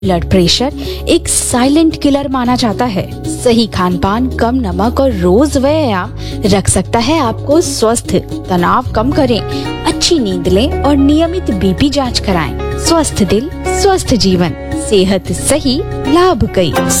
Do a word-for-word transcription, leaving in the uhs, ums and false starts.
Blood pressure एक silent killer माना जाता है। सही खान पान, कम नमक और रोज व्यायाम रख सकता है आपको स्वस्थ। तनाव कम करें, अच्छी नींद लें और नियमित बीपी जांच कराएं। स्वस्थ दिल, स्वस्थ जीवन, सेहत सही, लाभ कई।